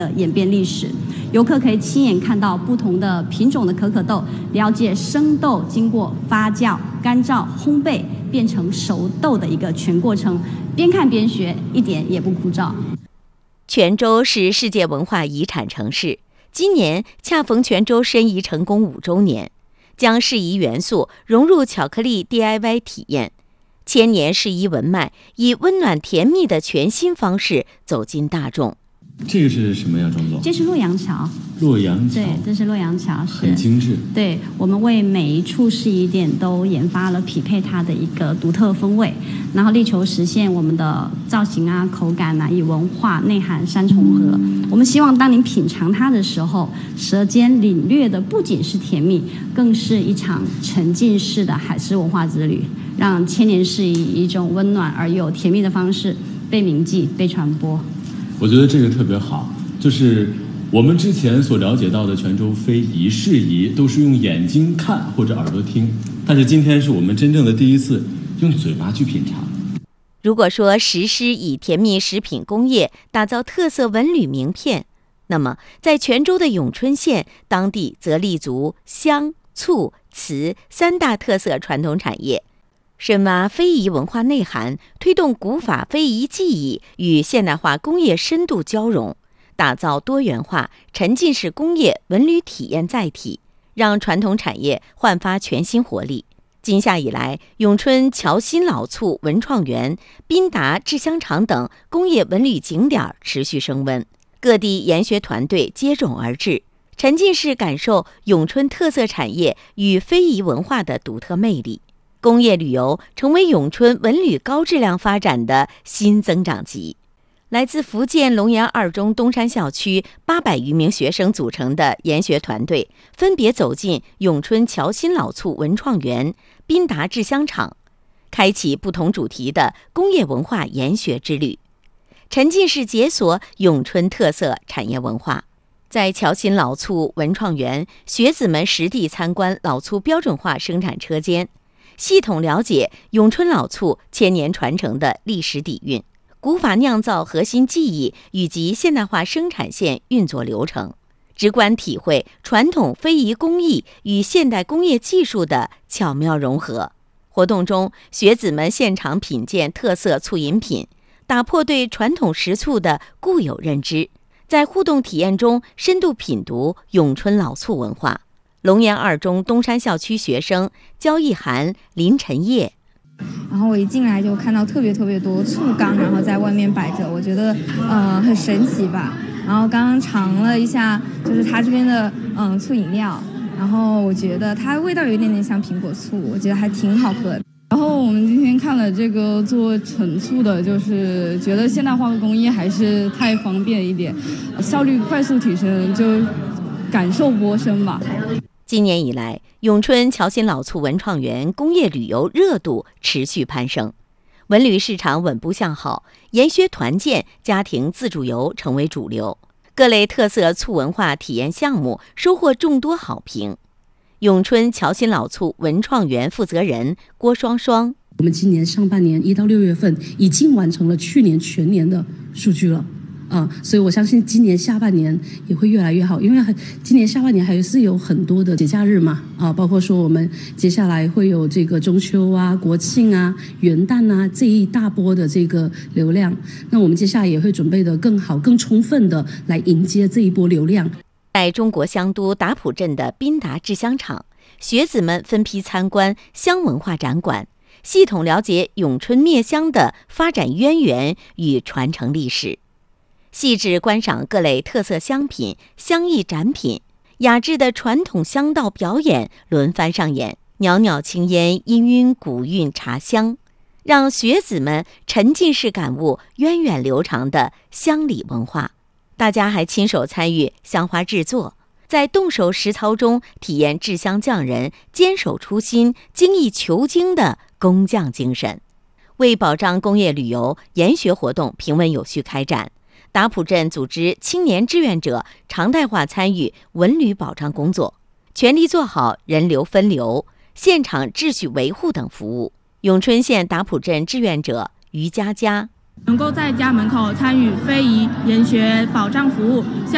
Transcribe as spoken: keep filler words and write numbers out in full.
的演变历史。游客可以亲眼看到不同的品种的可可豆，了解生豆经过发酵、干燥、烘焙变成熟豆的一个全过程，边看边学，一点也不枯燥。 泉州是世界文化遗产城市，今年恰逢泉州申遗成功五周年，将适宜元素融入巧克力 D I Y 体验。千年适宜文脉以温暖甜蜜的全新方式走进大众。 这个是什么呀，庄总？ 这是洛阳桥。 洛阳桥， 对，这是洛阳桥，是很精致。 对，我们为每一处适宜点都研发了匹配它的一个独特风味，然后力求实现我们的造型啊、口感啊，以文化内涵三重合。我们希望当您品尝它的时候，舌尖领略的不仅是甜蜜，更是一场沉浸式的海事文化之旅，让千年适宜以一种温暖而又甜蜜的方式被铭记、被传播。 我觉得这个特别好，就是我们之前所了解到的泉州非遗适宜都是用眼睛看或者耳朵听，但是今天是我们真正的第一次用嘴巴去品尝。 如果说石狮以甜蜜食品工业打造特色文旅名片，那么在泉州的永春县，当地则立足香、醋、瓷三大特色传统产业，深挖非遗文化内涵，推动古法非遗技艺与现代化工业深度交融，打造多元化沉浸式工业文旅体验载体，让传统产业焕发全新活力。今夏以来，永春侨新老醋文创园、宾达制香厂等工业文旅景点持续升温，各地研学团队接踵而至，沉浸式感受永春特色产业与非遗文化的独特魅力。工业旅游成为永春文旅高质量发展的新增长极。来自福建龙岩二中东山校区八百余名学生组成的研学团队，分别走进永春侨新老醋文创园、宾达制香厂，开启不同主题的工业文化研学之旅，沉浸式解锁永春特色产业文化。在侨新老醋文创园，学子们实地参观老醋标准化生产车间，系统了解永春老醋千年传承的历史底蕴、古法酿造核心技艺以及现代化生产线运作流程，直观体会传统非遗工艺与现代工业技术的巧妙融合。活动中，学子们现场品鉴特色醋饮品，打破对传统食醋的固有认知，在互动体验中深度品读永春老醋文化。龙岩二中东山校区学生焦一涵、林晨叶。 然后我一进来就看到特别特别多醋缸，然后在外面摆着，我觉得呃很神奇吧。然后刚刚尝了一下，就是它这边的嗯醋饮料，然后我觉得它味道有一点点像苹果醋，我觉得还挺好喝的。 然后我们今天看了这个做陈醋的，就是觉得现代化的工艺还是太方便一点，效率快速提升，就感受颇深吧。 今年以来，永春侨新老醋文创园工业旅游热度持续攀升，文旅市场稳步向好，研学团建、家庭自助游成为主流，各类特色醋文化体验项目收获众多好评。永春侨新老醋文创园负责人郭双双： 我们今年上半年一到六月份已经完成了去年全年的数据了。啊、嗯，所以我相信今年下半年也会越来越好，因为今年下半年还是有很多的节假日嘛，啊，包括说我们接下来会有这个中秋啊、国庆啊、元旦啊这一大波的这个流量，那我们接下来也会准备的更好、更充分的来迎接这一波流量。 在中国香都达普镇的宾达制香厂，学子们分批参观香文化展馆，系统了解永春灭香的发展渊源与传承历史。细致观赏各类特色香品、香艺展品，雅致的传统香道表演轮番上演，袅袅青烟氤氲古韵茶香，让学子们沉浸式感悟源远流长的香礼文化。大家还亲手参与香花制作，在动手实操中体验制香匠人坚守初心、精益求精的工匠精神。为保障工业旅游，研学活动平稳有序开展。达普镇组织青年志愿者常态化参与文旅保障工作，全力做好人流分流、现场秩序维护等服务。永春县达普镇志愿者于佳佳： 能够在家门口参与非遗研学保障服务，